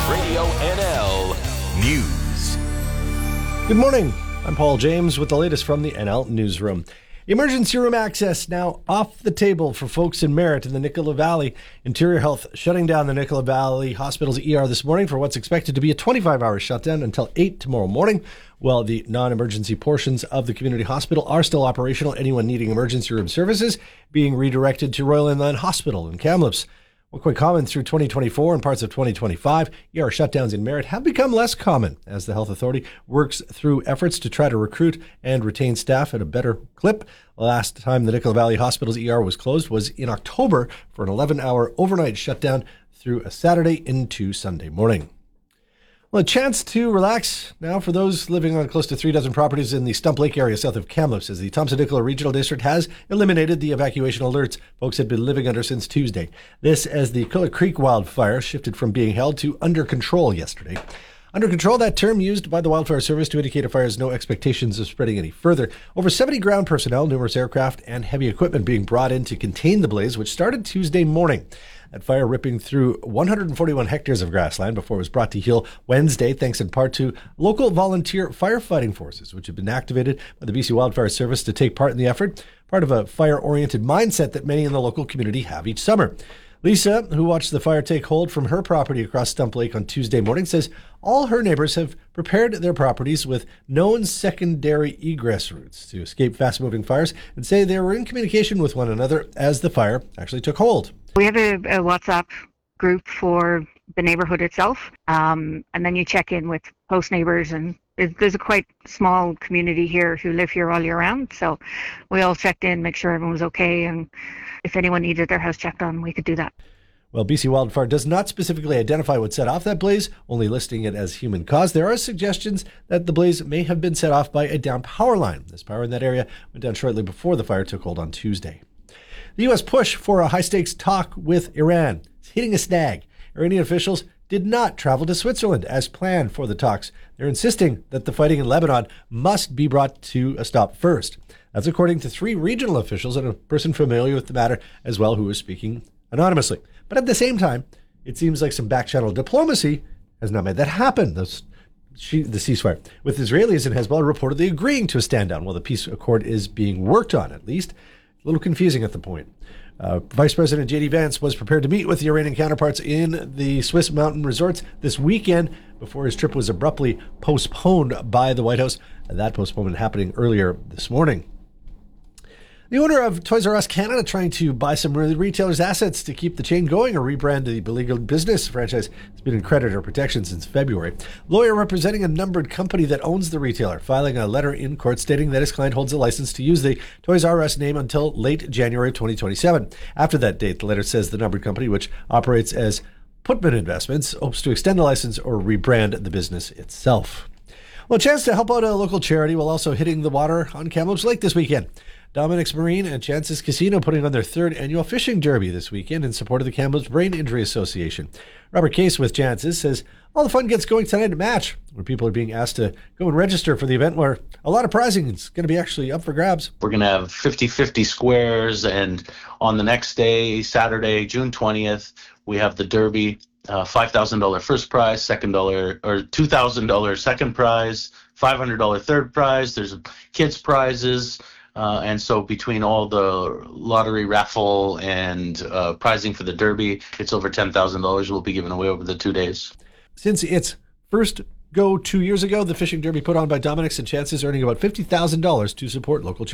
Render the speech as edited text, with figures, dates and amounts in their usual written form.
Radio NL News. Good morning. I'm Paul James with the latest from the NL Newsroom. Emergency room access now off the table for folks in Merritt in the Nicola Valley. Interior Health shutting down the Nicola Valley Hospital's ER this morning for what's expected to be a 25-hour shutdown until 8 tomorrow morning. While the non-emergency portions of the community hospital are still operational, anyone needing emergency room services being redirected to Royal Inland Hospital in Kamloops. Well, quite common through 2024 and parts of 2025, ER shutdowns in Merritt have become less common as the health authority works through efforts to try to recruit and retain staff at a better clip. Last time the Nicola Valley Hospital's ER was closed was in October for an 11-hour overnight shutdown through a Saturday into Sunday morning. Well, a chance to relax now for those living on close to 36 properties in the Stump Lake area south of Kamloops, as the Thompson-Nicola Regional District has eliminated the evacuation alerts folks had been living under since Tuesday. This as the Quilla Creek wildfire shifted from being held to under control yesterday. Under control, that term used by the Wildfire Service to indicate a fire has no expectations of spreading any further. Over 70 ground personnel, numerous aircraft, and heavy equipment being brought in to contain the blaze, which started Tuesday morning. That fire ripping through 141 hectares of grassland before it was brought to heel Wednesday, thanks in part to local volunteer firefighting forces, which have been activated by the BC Wildfire Service to take part in the effort, part of a fire-oriented mindset that many in the local community have each summer. Lisa, who watched the fire take hold from her property across Stump Lake on Tuesday morning, says all her neighbors have prepared their properties with known secondary egress routes to escape fast-moving fires and say they were in communication with one another as the fire actually took hold. We have a WhatsApp group for the neighborhood itself, and then you check in with host neighbors, and there's a quite small community here who live here all year round, so we all checked in, make sure everyone was okay, and if anyone needed their house checked on, we could do that. Well, BC Wildfire does not specifically identify what set off that blaze, only listing it as human cause. There are suggestions that the blaze may have been set off by a downed power line. This power in that area went down shortly before the fire took hold on Tuesday. The U.S. push for a high-stakes talk with Iran is hitting a snag. Iranian officials did not travel to Switzerland as planned for the talks. They're insisting that the fighting in Lebanon must be brought to a stop first. That's according to 3 regional officials and a person familiar with the matter as well who was speaking anonymously. But at the same time, it seems like some back-channel diplomacy has not made that happen. The ceasefire, with Israelis and Hezbollah reportedly agreeing to a stand-down while the peace accord is being worked on, at least. A little confusing at the point. Vice President J.D. Vance was prepared to meet with the Iranian counterparts in the Swiss mountain resorts this weekend before his trip was abruptly postponed by the White House. That postponement happening earlier this morning. The owner of Toys R Us Canada trying to buy some retailers' assets to keep the chain going or rebrand the beleaguered business franchise has been in creditor protection since February. Lawyer representing a numbered company that owns the retailer filing a letter in court stating that his client holds a license to use the Toys R Us name until late January 2027. After that date, the letter says the numbered company, which operates as Putman Investments, hopes to extend the license or rebrand the business itself. Well, a chance to help out a local charity while also hitting the water on Kamloops Lake this weekend. Dominic's Marine and Chances Casino putting on their 3rd annual fishing derby this weekend in support of the Kamloops Brain Injury Association. Robert Case with Chances says all the fun gets going tonight at Match, where people are being asked to go and register for the event where a lot of prizing is going to be actually up for grabs. We're going to have 50-50 squares, and on the next day, Saturday, June 20th, we have the derby. $5,000 first prize, $2,000 second prize, $500 third prize. There's kids prizes. And so between all the lottery raffle and prizing for the derby, it's over $10,000 will be given away over the 2 days. Since its first go 2 years ago, the fishing derby put on by Dominic's and Chances earning about $50,000 to support local charities.